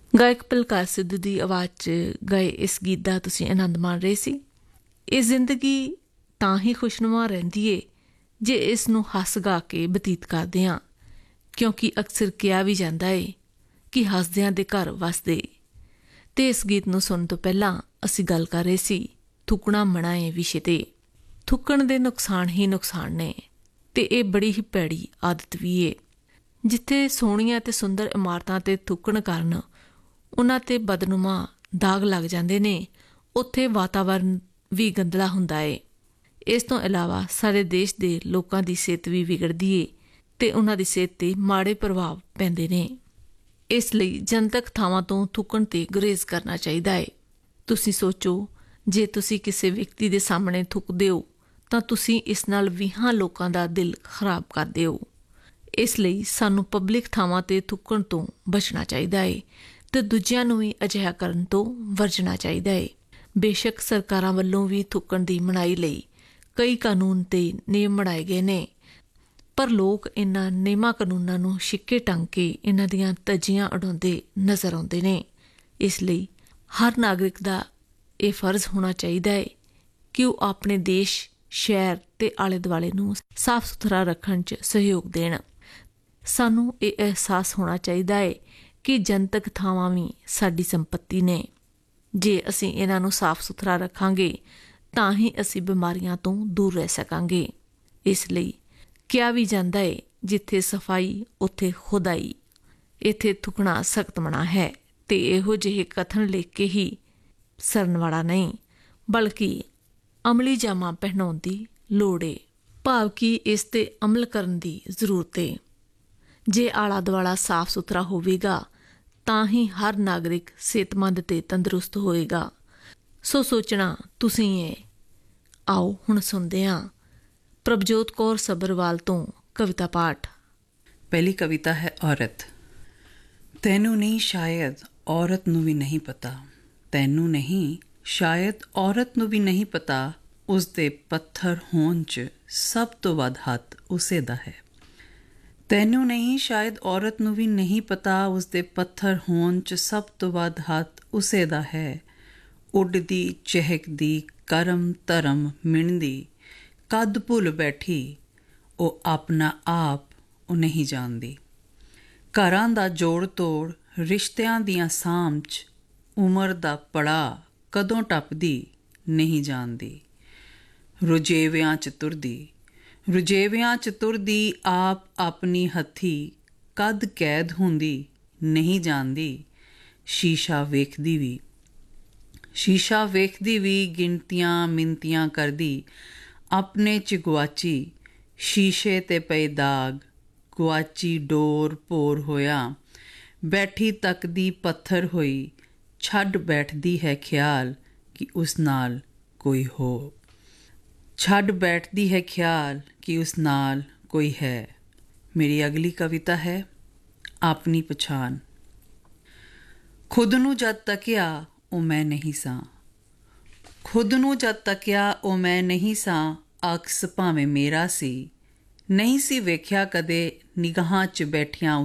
ਗਾਇਕ ਬਲਕਾਰ ਸਿੱਧੂ ਦੀ ਆਵਾਜ਼ 'ਚ ਗਾਏ ਇਸ ਗੀਤ ਦਾ ਤੁਸੀਂ ਆਨੰਦ ਮਾਣ ਰਹੇ ਸੀ। ਇਹ ਜ਼ਿੰਦਗੀ ਤਾਂ ਹੀ ਖੁਸ਼ਨੁਮਾ ਰਹਿੰਦੀ ਏ ਜੇ ਇਸ ਨੂੰ ਹੱਸ ਗਾ ਕੇ ਬਤੀਤ ਕਰਦੇ ਹਾਂ, ਕਿਉਂਕਿ ਅਕਸਰ ਕਿਹਾ ਵੀ ਜਾਂਦਾ ਏ ਕਿ ਹੱਸਦਿਆਂ ਦੇ ਘਰ ਵਸਦੇ। ਅਤੇ ਇਸ ਗੀਤ ਨੂੰ ਸੁਣਨ ਤੋਂ ਪਹਿਲਾਂ ਅਸੀਂ ਗੱਲ ਕਰ ਰਹੇ ਸੀ ਥੁੱਕਣਾ ਮਨਾ ਏ ਵਿਸ਼ੇ 'ਤੇ। ਥੁੱਕਣ ਦੇ ਨੁਕਸਾਨ ਹੀ ਨੁਕਸਾਨ ਨੇ ਅਤੇ ਇਹ ਬੜੀ ਹੀ ਭੈੜੀ ਆਦਤ ਵੀ ਏ। ਜਿੱਥੇ ਸੋਹਣੀਆਂ ਅਤੇ ਸੁੰਦਰ ਇਮਾਰਤਾਂ 'ਤੇ ਥੁੱਕਣ ਕਾਰਨ ਉਹਨਾਂ 'ਤੇ ਬਦਨੁਮਾ ਦਾਗ ਲੱਗ ਜਾਂਦੇ ਨੇ, ਉੱਥੇ ਵਾਤਾਵਰਨ ਵੀ ਗੰਦਲਾ ਹੁੰਦਾ ਏ। ਇਸ ਤੋਂ ਇਲਾਵਾ ਸਾਡੇ ਦੇਸ਼ ਦੇ ਲੋਕਾਂ ਦੀ ਸਿਹਤ ਵੀ ਵਿਗੜਦੀ ਏ ਅਤੇ ਉਹਨਾਂ ਦੀ ਸਿਹਤ 'ਤੇ ਮਾੜੇ ਪ੍ਰਭਾਵ ਪੈਂਦੇ ਨੇ। ਇਸ ਲਈ ਜਨਤਕ ਥਾਵਾਂ ਤੋਂ ਥੁੱਕਣ 'ਤੇ ਗੁਰੇਜ਼ ਕਰਨਾ ਚਾਹੀਦਾ ਏ। ਤੁਸੀਂ ਸੋਚੋ, ਜੇ ਤੁਸੀਂ ਕਿਸੇ ਵਿਅਕਤੀ ਦੇ ਸਾਹਮਣੇ ਥੁੱਕਦੇ ਹੋ ਤਾਂ ਤੁਸੀਂ ਇਸ ਨਾਲ 20 ਲੋਕਾਂ ਦਾ ਦਿਲ ਖਰਾਬ ਕਰਦੇ ਹੋ। ਇਸ ਲਈ ਸਾਨੂੰ ਪਬਲਿਕ ਥਾਵਾਂ 'ਤੇ ਥੁੱਕਣ ਤੋਂ ਬਚਣਾ ਚਾਹੀਦਾ ਏ ਅਤੇ ਦੂਜਿਆਂ ਨੂੰ ਵੀ ਅਜਿਹਾ ਕਰਨ ਤੋਂ ਵਰਜਣਾ ਚਾਹੀਦਾ ਏ। ਬੇਸ਼ੱਕ ਸਰਕਾਰਾਂ ਵੱਲੋਂ ਵੀ ਥੁੱਕਣ ਦੀ ਮਨਾਹੀ ਲਈ ਕਈ ਕਾਨੂੰਨ ਅਤੇ ਨਿਯਮ ਬਣਾਏ ਗਏ ਨੇ, ਪਰ ਲੋਕ ਇਹਨਾਂ ਨਿਯਮਾਂ ਕਾਨੂੰਨਾਂ ਨੂੰ ਛਿੱਕੇ ਟੰਗ ਕੇ ਇਹਨਾਂ ਦੀਆਂ ਧੱਜੀਆਂ ਉਡਾਉਂਦੇ ਨਜ਼ਰ ਆਉਂਦੇ ਨੇ। ਇਸ ਲਈ ਹਰ ਨਾਗਰਿਕ ਦਾ ਇਹ ਫਰਜ਼ ਹੋਣਾ ਚਾਹੀਦਾ ਏ ਕਿ ਉਹ ਆਪਣੇ ਦੇਸ਼, ਸ਼ਹਿਰ ਅਤੇ ਆਲੇ ਦੁਆਲੇ ਨੂੰ ਸਾਫ਼ ਸੁਥਰਾ ਰੱਖਣ 'ਚ ਸਹਿਯੋਗ ਦੇਣ। ਸਾਨੂੰ ਇਹ ਅਹਿਸਾਸ ਹੋਣਾ ਚਾਹੀਦਾ ਏ ਕਿ ਜਨਤਕ ਥਾਵਾਂ ਵੀ ਸਾਡੀ ਸੰਪੱਤੀ ਨੇ। ਜੇ ਅਸੀਂ ਇਹਨਾਂ ਨੂੰ ਸਾਫ਼ ਸੁਥਰਾ ਰੱਖਾਂਗੇ ਤਾਂ ਹੀ ਅਸੀਂ ਬਿਮਾਰੀਆਂ ਤੋਂ ਦੂਰ ਰਹਿ ਸਕਾਂਗੇ। ਇਸ ਲਈ ਕਿਹਾ ਵੀ ਜਾਂਦਾ ਏ, ਜਿੱਥੇ ਸਫਾਈ ਉੱਥੇ ਖੁਦਾਈ। ਇੱਥੇ ਥੁੱਕਣਾ ਸਖਤ ਮਨਾ ਹੈ ਅਤੇ ਇਹੋ ਜਿਹੇ ਕਥਨ ਲਿਖ ਕੇ ਹੀ ਸਰਨ ਵਾਲਾ ਨਹੀਂ, ਬਲਕਿ ਅਮਲੀ ਜਾਮਾ ਪਹਿਨਾਉਣ ਦੀ ਲੋੜ ਏ, ਭਾਵ ਕਿ ਇਸ 'ਤੇ ਅਮਲ ਕਰਨ ਦੀ ਜ਼ਰੂਰਤ ਏ। ਜੇ ਆਲਾ ਦੁਆਲਾ ਸਾਫ਼ ਸੁਥਰਾ ਹੋਵੇਗਾ ਤਾਂ ਹੀ ਹਰ ਨਾਗਰਿਕ ਸਿਹਤਮੰਦ ਅਤੇ ਤੰਦਰੁਸਤ ਹੋਏਗਾ। ਸੋ ਸੋਚਣਾ ਤੁਸੀਂ ਏ। ਆਓ ਹੁਣ ਸੁਣਦੇ ਹਾਂ ਪ੍ਰਭਜੋਤ ਕੌਰ ਸੱਭਰਵਾਲ ਤੋਂ ਕਵਿਤਾ ਪਾਠ। ਪਹਿਲੀ ਕਵਿਤਾ ਹੈ ਔਰਤ। ਤੈਨੂੰ ਨਹੀਂ ਸ਼ਾਇਦ ਔਰਤ ਨੂੰ ਵੀ ਨਹੀਂ ਪਤਾ, ਤੈਨੂੰ ਨਹੀਂ ਸ਼ਾਇਦ ਔਰਤ ਨੂੰ ਵੀ ਨਹੀਂ ਪਤਾ, ਉਸਦੇ ਪੱਥਰ ਹੋਣ 'ਚ ਸਭ ਤੋਂ ਵੱਧ ਹੱਥ ਉਸੇ ਦਾ ਹੈ। ਤੈਨੂੰ ਨਹੀਂ ਸ਼ਾਇਦ ਔਰਤ ਨੂੰ ਵੀ ਨਹੀਂ ਪਤਾ, ਉਸਦੇ ਪੱਥਰ ਹੋਣ 'ਚ ਸਭ ਤੋਂ ਵੱਧ ਹੱਥ ਉਸੇ ਦਾ ਹੈ। ਉੱਡਦੀ ਚਹਿਕਦੀ ਕਰਮ ਧਰਮ ਮਿਣਦੀ, ਕਦ ਭੁੱਲ ਬੈਠੀ ਉਹ ਆਪਣਾ ਆਪ ਉਹ ਨਹੀਂ ਜਾਣਦੀ। ਘਰਾਂ ਦਾ ਜੋੜ ਤੋੜ ਰਿਸ਼ਤਿਆਂ ਦੀਆਂ ਸਾਂਭ 'ਚ ਉਮਰ ਦਾ ਪੜਾਅ ਕਦੋਂ ਟੱਪਦੀ ਨਹੀਂ ਜਾਣਦੀ। ਰੁਝੇਵਿਆਂ 'ਚ ਤੁਰਦੀ, ਰੁਝੇਵਿਆਂ 'ਚ ਤੁਰਦੀ ਆਪ ਆਪਣੀ ਹੱਥੀ, ਕਦ ਕੈਦ ਹੁੰਦੀ ਨਹੀਂ ਜਾਣਦੀ। ਸ਼ੀਸ਼ਾ ਵੇਖਦੀ ਵੀ, ਸ਼ੀਸ਼ਾ ਵੇਖਦੀ ਵੀ ਗਿਣਤੀਆਂ ਮਿੰਤੀਆਂ ਕਰਦੀ, ਆਪਣੇ 'ਚ ਗੁਆਚੀ ਸ਼ੀਸ਼ੇ 'ਤੇ ਪਏ ਦਾਗ, ਗੁਆਚੀ ਡੋਰ ਭੋਰ ਹੋਇਆ, ਬੈਠੀ ਤੱਕਦੀ ਪੱਥਰ ਹੋਈ, ਛੱਡ ਬੈਠਦੀ ਹੈ ਖਿਆਲ ਕਿ ਉਸ ਨਾਲ ਕੋਈ ਹੋ, ਛੱਡ ਬੈਠਦੀ ਹੈ ਖਿਆਲ ਕਿ ਉਸ ਨਾਲ ਕੋਈ ਹੈ। ਮੇਰੀ ਅਗਲੀ ਕਵਿਤਾ ਹੈ ਆਪਣੀ ਪਛਾਣ। ਖੁਦ ਨੂੰ ਜਦ ਤੱਕਿਆ ਉਹ ਮੈਂ ਨਹੀਂ ਸਾਂ, ਖੁਦ ਨੂੰ ਜਦ ਤੱਕਿਆ ਉਹ ਮੈਂ ਨਹੀਂ ਸਾਂ, ਅਕਸ ਭਾਵੇਂ ਮੇਰਾ ਸੀ, ਨਹੀਂ ਸੀ ਵੇਖਿਆ ਕਦੇ ਨਿਗਾਹਾਂ 'ਚ ਬੈਠਿਆਂ